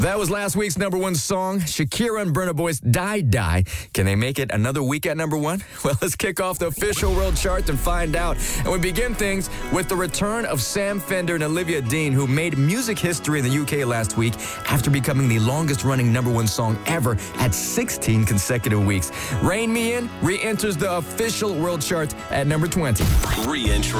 That was last week's number one song, Shakira and Burna Boy's Die Die. Can they make it another week at number one? Well, let's kick off the official world chart and find out. And we begin things with the return of Sam Fender and Olivia Dean, who made music history in the UK last week after becoming the longest-running number one song ever at 16 consecutive weeks. Rain Me In re-enters the official world chart at number 20. Re-entry.